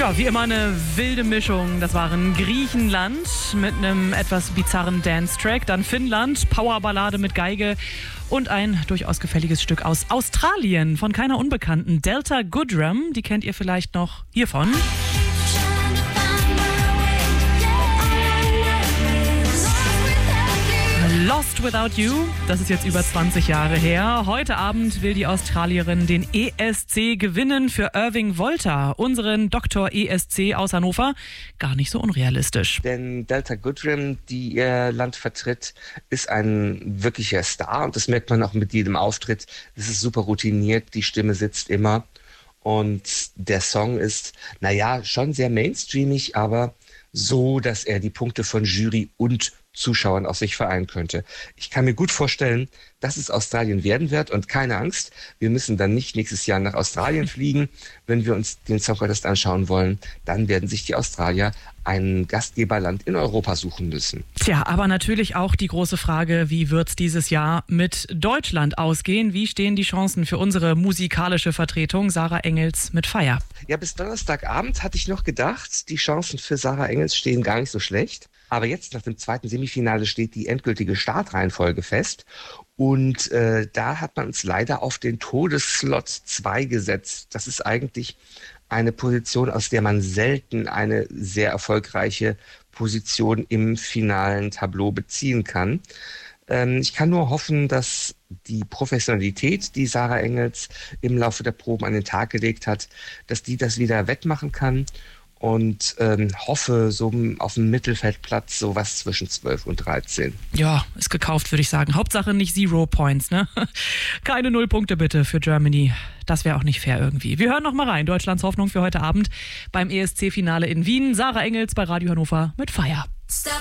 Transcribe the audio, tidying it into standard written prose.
Ja, wie immer eine wilde Mischung. Das waren Griechenland mit einem etwas bizarren Dance-Track, dann Finnland, Powerballade mit Geige und ein durchaus gefälliges Stück aus Australien von keiner Unbekannten, Delta Goodrem. Die kennt ihr vielleicht noch hiervon. Lost Without You, das ist jetzt über 20 Jahre her. Heute Abend will die Australierin den ESC gewinnen für Irving Wolter, unseren Dr. ESC aus Hannover. Gar nicht so unrealistisch. Denn Delta Goodrem, die ihr Land vertritt, ist ein wirklicher Star und das merkt man auch mit jedem Auftritt. Es ist super routiniert, die Stimme sitzt immer und der Song ist, schon sehr mainstreamig, aber so, dass er die Punkte von Jury und Zuschauern aus sich vereinen könnte. Ich kann mir gut vorstellen, dass es Australien werden wird und keine Angst, wir müssen dann nicht nächstes Jahr nach Australien fliegen. Wenn wir uns den Song Contest anschauen wollen, dann werden sich die Australier ein Gastgeberland in Europa suchen müssen. Tja, aber natürlich auch die große Frage, wie wird's dieses Jahr mit Deutschland ausgehen? Wie stehen die Chancen für unsere musikalische Vertretung? Sarah Engels mit Feier. Ja, bis Donnerstagabend hatte ich noch gedacht, die Chancen für Sarah Engels stehen gar nicht so schlecht. Aber jetzt nach dem zweiten Semifinale steht die endgültige Startreihenfolge fest. Und da hat man uns leider auf den Todesslot 2 gesetzt. Das ist eigentlich eine Position, aus der man selten eine sehr erfolgreiche Position im finalen Tableau beziehen kann. Ich kann nur hoffen, dass die Professionalität, die Sarah Engels im Laufe der Proben an den Tag gelegt hat, dass die das wieder wettmachen kann. Und hoffe so auf dem Mittelfeldplatz sowas zwischen 12 und 13. Ja, ist gekauft, würde ich sagen. Hauptsache nicht 0 Points, ne? Keine 0 Punkte bitte für Germany. Das wäre auch nicht fair irgendwie. Wir hören noch mal rein. Deutschlands Hoffnung für heute Abend beim ESC-Finale in Wien. Sarah Engels bei Radio Hannover mit Feier.